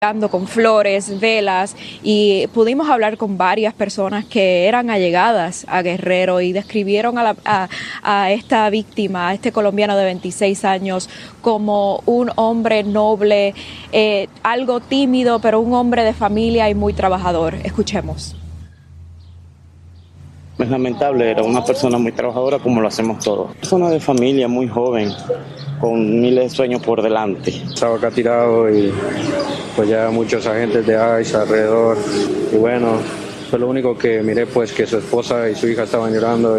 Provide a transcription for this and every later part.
con flores, velas, y pudimos hablar con varias personas que eran allegadas a Guerrero y describieron a esta víctima, a este colombiano de 26 años, como un hombre noble, algo tímido, pero un hombre de familia y muy trabajador. Escuchemos. Es lamentable, era una persona muy trabajadora como lo hacemos todos. Persona de familia, muy joven, con miles de sueños por delante. Estaba acá tirado y pues ya muchos agentes de ICE alrededor. Y bueno, fue lo único que miré, pues que su esposa y su hija estaban llorando.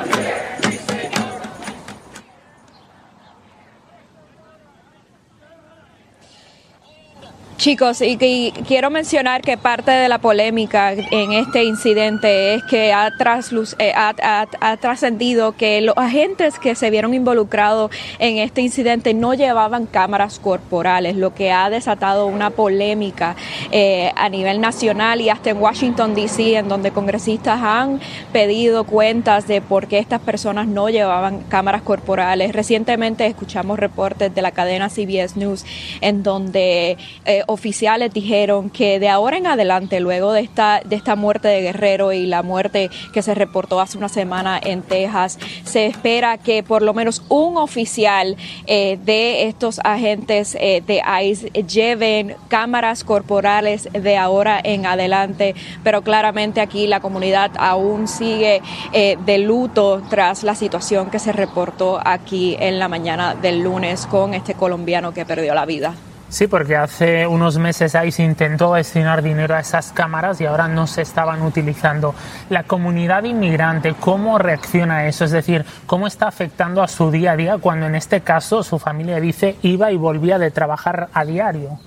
Chicos, y quiero mencionar que parte de la polémica en este incidente es que ha trascendido que los agentes que se vieron involucrados en este incidente no llevaban cámaras corporales, lo que ha desatado una polémica a nivel nacional y hasta en Washington, D.C., en donde congresistas han pedido cuentas de por qué estas personas no llevaban cámaras corporales. Recientemente escuchamos reportes de la cadena CBS News en donde oficiales dijeron que de ahora en adelante, luego de esta muerte de Guerrero y la muerte que se reportó hace una semana en Texas, se espera que por lo menos un oficial de estos agentes de ICE lleven cámaras corporales de ahora en adelante, pero claramente aquí la comunidad aún sigue de luto tras la situación que se reportó aquí en la mañana del lunes con este colombiano que perdió la vida. Sí, porque hace unos meses ICE intentó destinar dinero a esas cámaras y ahora no se estaban utilizando. La comunidad inmigrante, ¿cómo reacciona a eso? Es decir, ¿cómo está afectando a su día a día cuando en este caso su familia dice iba y volvía de trabajar a diario?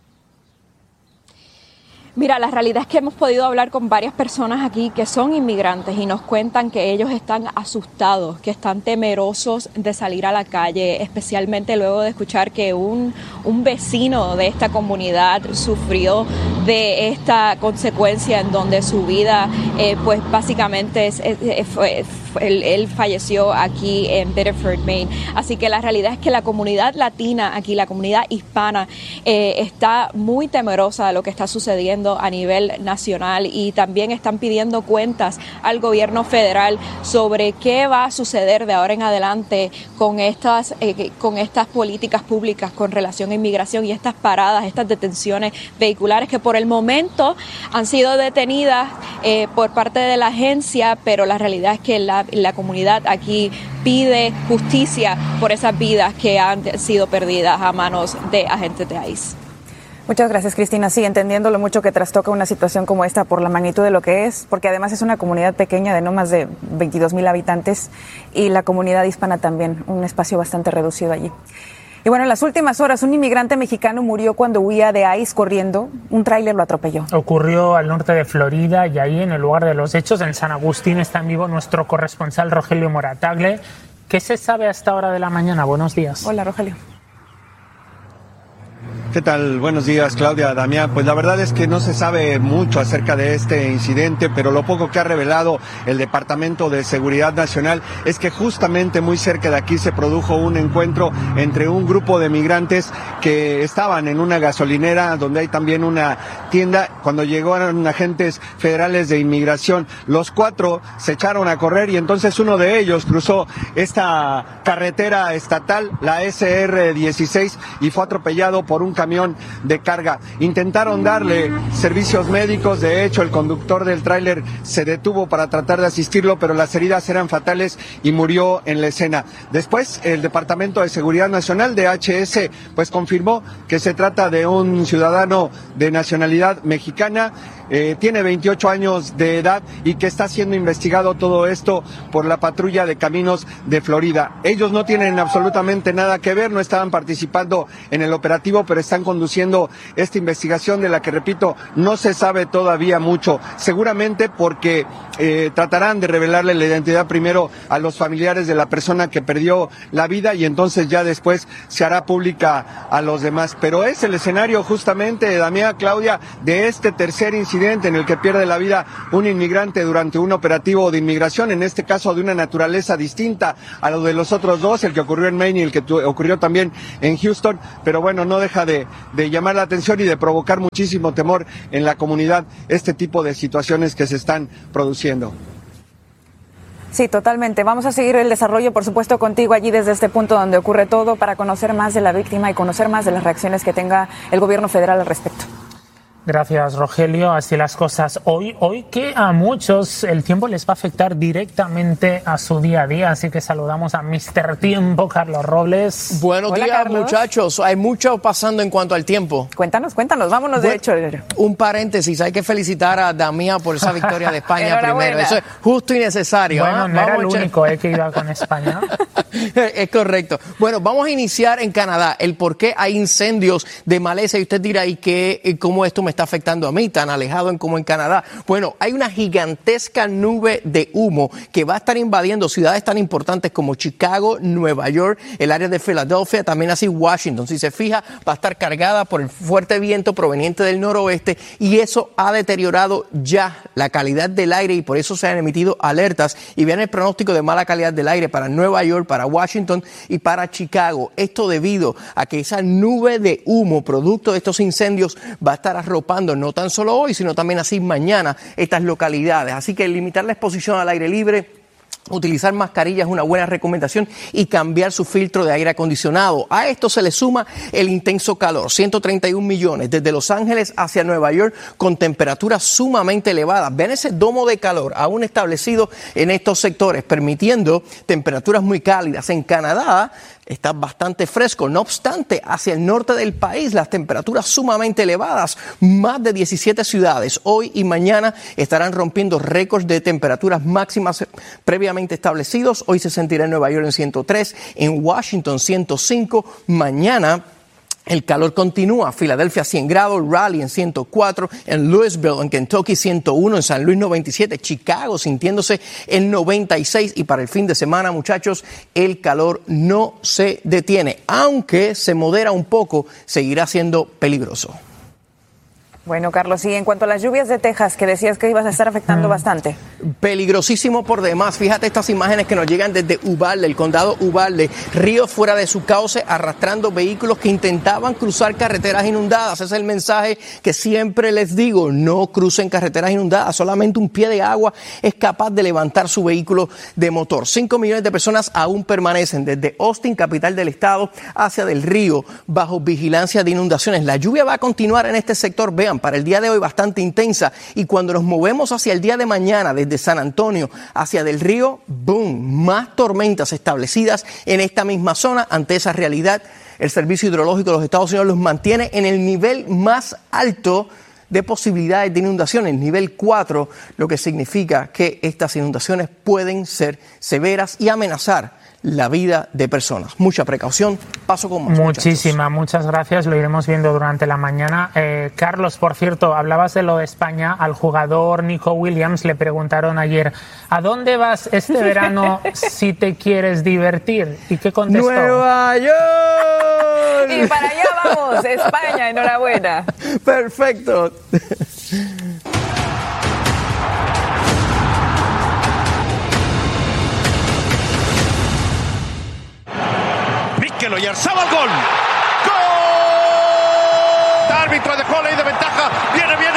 Mira, la realidad es que hemos podido hablar con varias personas aquí que son inmigrantes y nos cuentan que ellos están asustados, que están temerosos de salir a la calle, especialmente luego de escuchar que un vecino de esta comunidad sufrió de esta consecuencia en donde su vida, pues básicamente él falleció aquí en Biddeford, Maine. Así que la realidad es que la comunidad latina aquí, la comunidad hispana, está muy temerosa de lo que está sucediendo a nivel nacional y también están pidiendo cuentas al gobierno federal sobre qué va a suceder de ahora en adelante con estas políticas públicas con relación a inmigración y estas paradas, estas detenciones vehiculares que por el momento han sido detenidas por parte de la agencia, pero la realidad es que la comunidad aquí pide justicia por esas vidas que han sido perdidas a manos de agentes de ICE. Muchas gracias, Cristina. Sí, entendiendo lo mucho que trastoca una situación como esta por la magnitud de lo que es, porque además es una comunidad pequeña de no más de 22,000 habitantes y la comunidad hispana también, un espacio bastante reducido allí. Y bueno, en las últimas horas, un inmigrante mexicano murió cuando huía de ICE corriendo. Un tráiler lo atropelló. Ocurrió al norte de Florida y ahí en el lugar de los hechos, en San Agustín, está en vivo nuestro corresponsal Rogelio Moratagle. ¿Qué se sabe a esta hora de la mañana? Buenos días. Hola, Rogelio. ¿Qué tal? Buenos días, Claudia, Damián. Pues la verdad es que no se sabe mucho acerca de este incidente, pero lo poco que ha revelado el Departamento de Seguridad Nacional es que justamente muy cerca de aquí se produjo un encuentro entre un grupo de migrantes que estaban en una gasolinera donde hay también una tienda. Cuando llegaron agentes federales de inmigración, los cuatro se echaron a correr y entonces uno de ellos cruzó esta carretera estatal, la SR-16, y fue atropellado por un camión de carga. Intentaron darle servicios médicos, de hecho el conductor del tráiler se detuvo para tratar de asistirlo, pero las heridas eran fatales y murió en la escena. Después el Departamento de Seguridad Nacional, DHS, pues confirmó que se trata de un ciudadano de nacionalidad mexicana, tiene 28 años de edad y que está siendo investigado todo esto por la patrulla de caminos de Florida. Ellos no tienen absolutamente nada que ver, no estaban participando en el operativo, pero están conduciendo esta investigación de la que, repito, no se sabe todavía mucho. Seguramente porque tratarán de revelarle la identidad primero a los familiares de la persona que perdió la vida y entonces ya después se hará pública a los demás. Pero es el escenario justamente, Damián, Claudia, de este tercer incidente incidente en el que pierde la vida un inmigrante durante un operativo de inmigración, en este caso de una naturaleza distinta a lo de los otros dos, el que ocurrió en Maine y el que ocurrió también en Houston, pero bueno, no deja de llamar la atención y de provocar muchísimo temor en la comunidad este tipo de situaciones que se están produciendo. Sí, totalmente. Vamos a seguir el desarrollo, por supuesto, contigo allí desde este punto donde ocurre todo para conocer más de la víctima y conocer más de las reacciones que tenga el gobierno federal al respecto. Gracias, Rogelio. Así las cosas hoy que a muchos el tiempo les va a afectar directamente a su día a día. Así que saludamos a Mr. Tiempo, Carlos Robles. Buenos días, Carlos. Muchachos. Hay mucho pasando en cuanto al tiempo. Cuéntanos, vámonos de hecho. Un paréntesis, hay que felicitar a Damián por esa victoria de España primero. Eso es justo y necesario. Bueno, no era el único que iba con España. Es correcto. Bueno, vamos a iniciar en Canadá. El por qué hay incendios de maleza. Y usted dirá, ¿y cómo esto me está afectando a mí, tan alejado como en Canadá? Bueno, hay una gigantesca nube de humo que va a estar invadiendo ciudades tan importantes como Chicago, Nueva York, el área de Filadelfia, también así Washington. Si se fija, va a estar cargada por el fuerte viento proveniente del noroeste y eso ha deteriorado ya la calidad del aire y por eso se han emitido alertas y viene el pronóstico de mala calidad del aire para Nueva York, para Washington y para Chicago. Esto debido a que esa nube de humo, producto de estos incendios, va a estar arropando no tan solo hoy, sino también así mañana estas localidades. Así que limitar la exposición al aire libre, utilizar mascarillas es una buena recomendación y cambiar su filtro de aire acondicionado. A esto se le suma el intenso calor, 131 millones desde Los Ángeles hacia Nueva York con temperaturas sumamente elevadas. Vean ese domo de calor aún establecido en estos sectores, permitiendo temperaturas muy cálidas. En Canadá está bastante fresco, no obstante, hacia el norte del país las temperaturas sumamente elevadas, más de 17 ciudades hoy y mañana estarán rompiendo récords de temperaturas máximas previamente establecidos. Hoy se sentirá en Nueva York en 103, en Washington 105, mañana el calor continúa, Filadelfia 100 grados, Raleigh en 104, en Louisville, en Kentucky 101, en San Luis 97, Chicago sintiéndose en 96 y para el fin de semana, muchachos, el calor no se detiene, aunque se modera un poco, seguirá siendo peligroso. Bueno, Carlos, y en cuanto a las lluvias de Texas, que decías que ibas a estar afectando bastante. Peligrosísimo por demás. Fíjate estas imágenes que nos llegan desde Uvalde, el condado Uvalde. Ríos fuera de su cauce arrastrando vehículos que intentaban cruzar carreteras inundadas. Ese es el mensaje que siempre les digo. No crucen carreteras inundadas. Solamente un pie de agua es capaz de levantar su vehículo de motor. 5 millones de personas aún permanecen desde Austin, capital del estado, hacia Del Río, bajo vigilancia de inundaciones. La lluvia va a continuar en este sector. Vean, para el día de hoy bastante intensa y cuando nos movemos hacia el día de mañana desde San Antonio hacia Del Río, boom, más tormentas establecidas en esta misma zona. Ante esa realidad, el Servicio Hidrológico de los Estados Unidos los mantiene en el nivel más alto de posibilidades de inundaciones, nivel 4, lo que significa que estas inundaciones pueden ser severas y amenazar la vida de personas. Mucha precaución. Paso con más. Muchas gracias. Lo iremos viendo durante la mañana. Carlos, por cierto, hablabas de lo de España. Al jugador Nico Williams le preguntaron ayer, ¿a dónde vas este verano si te quieres divertir? ¿Y qué contestó? ¡Nueva York! Y para allá vamos, España, enhorabuena. Perfecto. Mikel Oyarzabal, gol. ¡Gol! Árbitro dejó ley de ventaja. Viene, gol.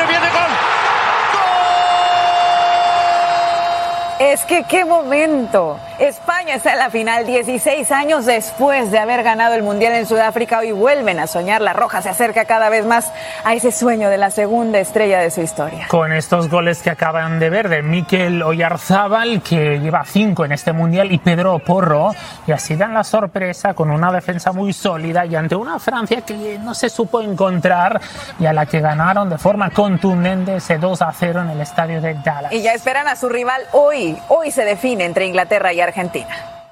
Es que qué momento. España está en la final 16 años después de haber ganado el Mundial en Sudáfrica. Hoy vuelven a soñar. La Roja se acerca cada vez más a ese sueño de la segunda estrella de su historia. Con estos goles que acaban de ver de Mikel Oyarzabal, que lleva 5 en este Mundial, y Pedro Porro, y así dan la sorpresa con una defensa muy sólida y ante una Francia que no se supo encontrar y a la que ganaron de forma contundente ese 2-0 en el estadio de Dallas. Y ya esperan a su rival hoy. Hoy se define entre Inglaterra y Argentina.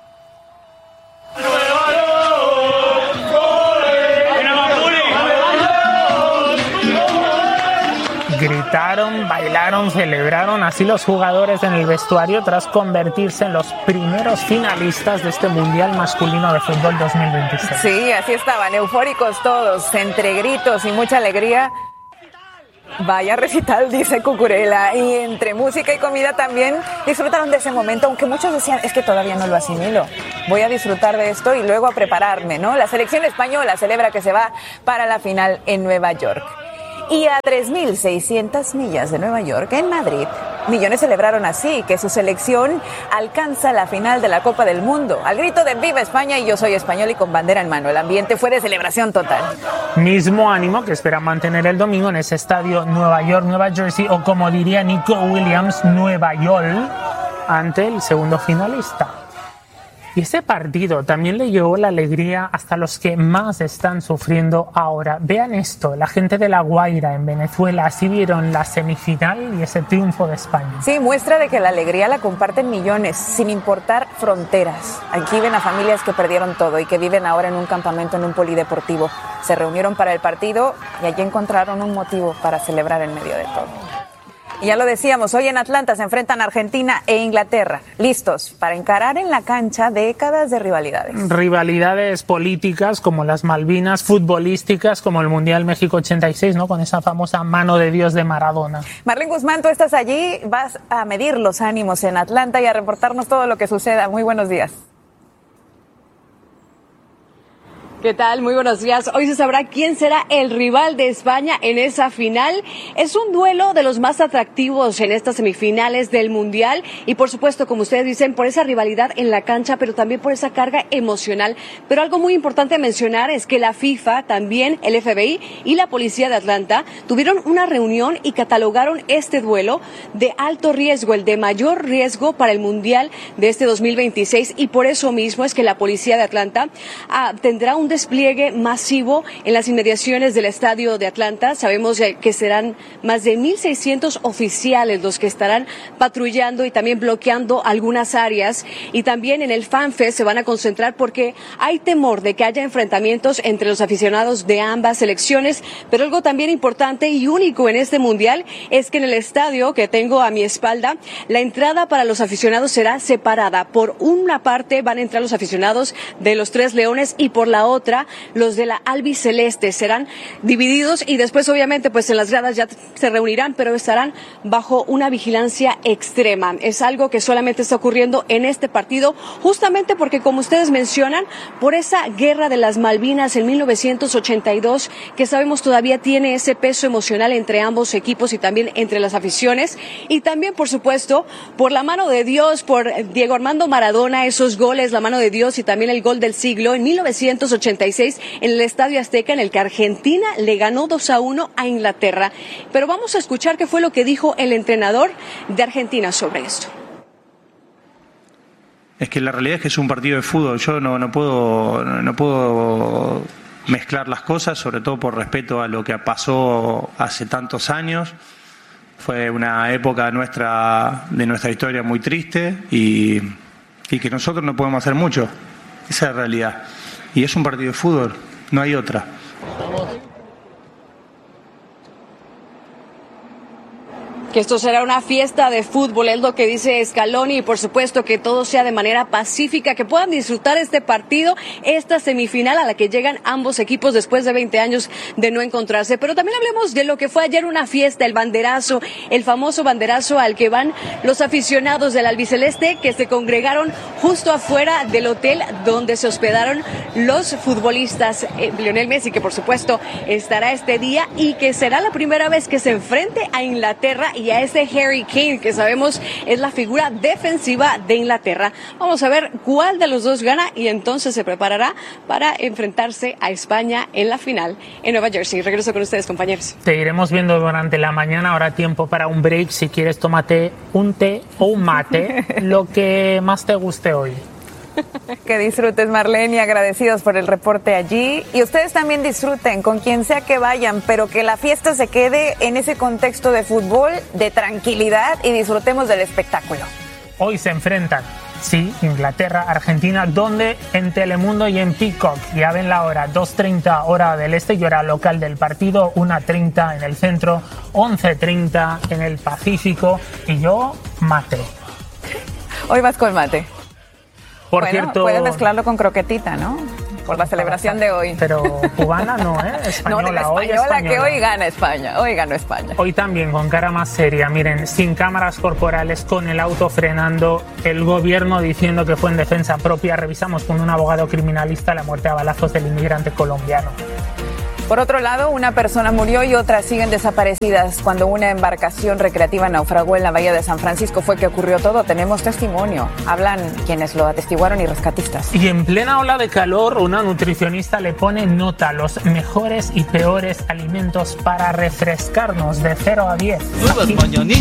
Gritaron, bailaron, celebraron así los jugadores en el vestuario tras convertirse en los primeros finalistas de este Mundial masculino de fútbol 2026. Sí, así estaban, eufóricos todos, entre gritos y mucha alegría. Vaya recital, dice Cucurella. Y entre música y comida también disfrutaron de ese momento, aunque muchos decían, es que todavía no lo asimilo. Voy a disfrutar de esto y luego a prepararme, ¿no? La selección española celebra que se va para la final en Nueva York. Y a 3.600 millas de Nueva York, en Madrid, millones celebraron así que su selección alcanza la final de la Copa del Mundo. Al grito de ¡Viva España! Y yo soy español y con bandera en mano. El ambiente fue de celebración total. Mismo ánimo que esperan mantener el domingo en ese estadio Nueva York, Nueva Jersey, o como diría Nico Williams, Nueva York, ante el segundo finalista. Y ese partido también le llevó la alegría hasta los que más están sufriendo ahora. Vean esto, la gente de La Guaira en Venezuela así vieron la semifinal y ese triunfo de España. Sí, muestra de que la alegría la comparten millones, sin importar fronteras. Aquí ven a familias que perdieron todo y que viven ahora en un campamento en un polideportivo. Se reunieron para el partido y allí encontraron un motivo para celebrar en medio de todo. Y ya lo decíamos, hoy en Atlanta se enfrentan Argentina e Inglaterra, listos para encarar en la cancha décadas de rivalidades. Rivalidades políticas como las Malvinas, futbolísticas como el Mundial México 86, ¿no? Con esa famosa mano de Dios de Maradona. Marlene Guzmán, tú estás allí, vas a medir los ánimos en Atlanta y a reportarnos todo lo que suceda. Muy buenos días. ¿Qué tal? Muy buenos días. Hoy se sabrá quién será el rival de España en esa final. Es un duelo de los más atractivos en estas semifinales del Mundial y por supuesto, como ustedes dicen, por esa rivalidad en la cancha, pero también por esa carga emocional. Pero algo muy importante a mencionar es que la FIFA, también el FBI y la Policía de Atlanta tuvieron una reunión y catalogaron este duelo de alto riesgo, el de mayor riesgo para el Mundial de este 2026 y por eso mismo es que la Policía de Atlanta tendrá un despliegue masivo en las inmediaciones del estadio de Atlanta. Sabemos que serán más de 1.600 oficiales los que estarán patrullando y también bloqueando algunas áreas. Y también en el FanFest se van a concentrar porque hay temor de que haya enfrentamientos entre los aficionados de ambas selecciones. Pero algo también importante y único en este mundial es que en el estadio que tengo a mi espalda, la entrada para los aficionados será separada. Por una parte van a entrar los aficionados de los Tres Leones y por la otra los de la albiceleste. Serán divididos y después obviamente pues en las gradas ya se reunirán, pero estarán bajo una vigilancia extrema. Es algo que solamente está ocurriendo en este partido, justamente porque como ustedes mencionan, por esa guerra de las Malvinas en 1982, que sabemos todavía tiene ese peso emocional entre ambos equipos y también entre las aficiones, y también por supuesto por la mano de Dios, por Diego Armando Maradona, esos goles, la mano de Dios y también el gol del siglo en 1986 en el Estadio Azteca, en el que Argentina le ganó 2-1 a Inglaterra. Pero vamos a escuchar qué fue lo que dijo el entrenador de Argentina sobre esto. Es que la realidad es que es un partido de fútbol. Yo no puedo mezclar las cosas, sobre todo por respeto a lo que pasó hace tantos años. Fue una época de nuestra historia muy triste y que nosotros no podemos hacer mucho. Esa es la realidad. Y es un partido de fútbol, no hay otra. Que esto será una fiesta de fútbol, es lo que dice Scaloni, y por supuesto que todo sea de manera pacífica, que puedan disfrutar este partido, esta semifinal a la que llegan ambos equipos después de 20 años de no encontrarse. Pero también hablemos de lo que fue ayer una fiesta, el banderazo, el famoso banderazo al que van los aficionados del albiceleste que se congregaron justo afuera del hotel donde se hospedaron los futbolistas. Lionel Messi, que por supuesto estará este día y que será la primera vez que se enfrente a Inglaterra y a ese Harry Kane, que sabemos es la figura defensiva de Inglaterra. Vamos a ver cuál de los dos gana y entonces se preparará para enfrentarse a España en la final en Nueva Jersey. Regreso con ustedes, compañeros. Te iremos viendo durante la mañana. Ahora tiempo para un break. Si quieres, tómate un té o un mate, lo que más te guste hoy. Que disfrutes, Marlene, y agradecidos por el reporte allí. Y ustedes también disfruten con quien sea que vayan, pero que la fiesta se quede en ese contexto de fútbol, de tranquilidad, y disfrutemos del espectáculo. Hoy se enfrentan, sí, Inglaterra, Argentina, donde en Telemundo y en Peacock. Ya ven la hora, 2:30 hora del este y hora local del partido, 1:30 en el centro, 11:30 en el Pacífico. Y yo, mate. Hoy vas con mate. Por cierto, puedes mezclarlo con croquetita, ¿no? Por la celebración de hoy. Pero cubana no, española. No, española, que hoy gana España. Hoy ganó España. Hoy también con cara más seria. Miren, sin cámaras corporales, con el auto frenando, el gobierno diciendo que fue en defensa propia. Revisamos con un abogado criminalista la muerte a balazos del inmigrante colombiano. Por otro lado, una persona murió y otras siguen desaparecidas. Cuando una embarcación recreativa naufragó en la bahía de San Francisco fue que ocurrió todo. Tenemos testimonio. Hablan quienes lo atestiguaron y rescatistas. Y en plena ola de calor, una nutricionista le pone nota a los mejores y peores alimentos para refrescarnos de 0 a 10. Nuevas mañanitas.